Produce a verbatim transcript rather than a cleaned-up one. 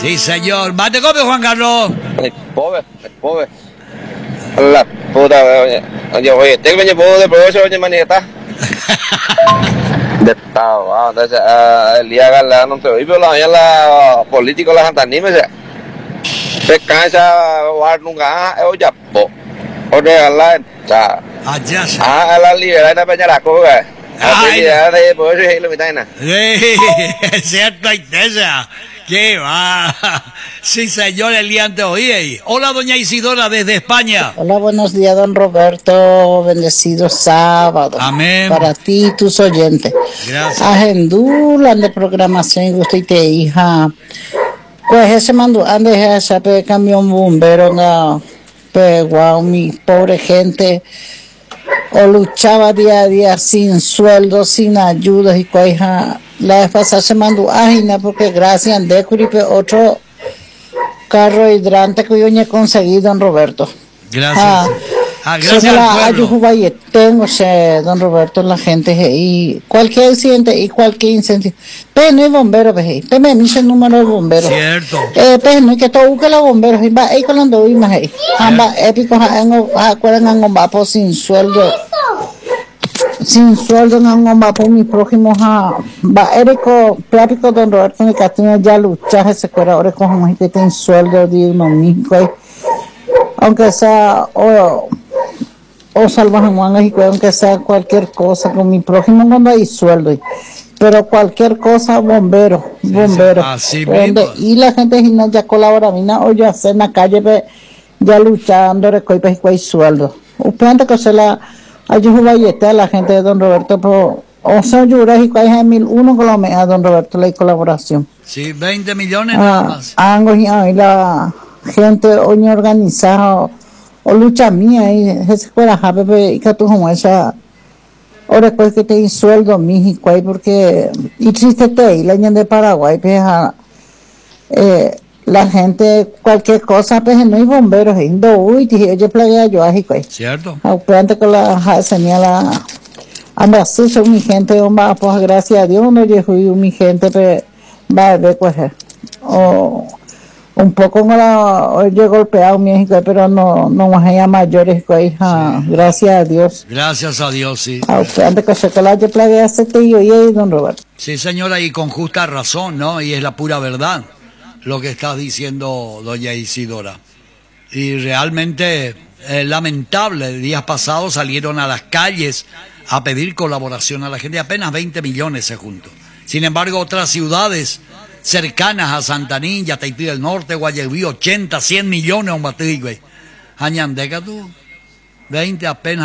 Sí, señor. ¿Mate copio, Juan Carlos? El pobre, el pobre. La puta, oye, oye, oye, tengo que poder de provecho, oye, manita. De estado, entonces, el día que la no te oí, pero la la político la gente anime, se cansa, guard nunca, eh, oye, po, oye, la, ya, Allá, ah, la libertad de peña la coga. Ay, de por eso es lo mitad. sí, es cierto, Itesa. ¿Qué va? Sí, señor Eliante Oye. Hola, doña Isidora, desde España. Hola, buenos días, don Roberto. Bendecido sábado. Amén. Para ti y tus oyentes. Gracias. Agendulan de programación y gusto y te hija. Pues ese mando, ande ese pe camión bombero, no, pues guau, mi pobre gente. O luchaba día a día sin sueldo, sin ayudas y coija. La vez pasada se mandó ágina porque gracias a Decuripe otro carro hidrante que yo no he conseguido, don Roberto. Gracias. Ah, Ah, gracias al pueblo. tengo, don Roberto, la gente y cualquier accidente y cualquier incendio. Pero no hay bomberos, pero me dice el número de bomberos. Cierto. Eh, pero no hay que todo busque los bomberos. Y va ahí con los dos y más ahí. Ambas épicos, acuerdan a un vapo sin sueldo. Sin sueldo en un vapo, mis prójimos a va Érico, plático don Roberto de Castillo ya luchar ese corredor con un gente sin sueldo de uno mismo. Aunque sea o, o salvaje México, aunque sea cualquier cosa con mi prójimo cuando hay sueldo, pero cualquier cosa bombero, bombero. Así donde, mismo. Y la gente ya colabora, mina o ya hacer en la calle ya luchando, recoger hay sueldo. Usted antes que se la ayuda a la gente de don Roberto, pero o sea, yo creo que hay mil uno con la mea don Roberto la colaboración. Sí, veinte millones nada Ah, más. Ango y la gente hoy organizada o lucha mía y ese fuera jabe y que tú como esa ahora pues que te di sueldo México ahí porque y triste te y la gente de Paraguay pues eh, la gente cualquier cosa pues no hay bomberos indo uy dije yo playa yo ahí pues Cierto. aunque con la señala anda así son mi gente hombre pues gracias a Dios no yo fui mi gente pues va a ver pues o un poco no la yo he golpeado México pero no no más allá mayores hija sí. Gracias a Dios gracias a Dios sí antes que se te la plague hace tío y ahí don Roberto sí señora y con justa razón no y es la pura verdad lo que está diciendo doña Isidora y realmente es lamentable días pasados salieron a las calles a pedir colaboración a la gente apenas veinte millones se juntó sin embargo otras ciudades cercanas a Santanín, Yataití del Norte, Guayaquil, ochenta, cien millones, un batigüey. Añandeca tú, veinte apenas.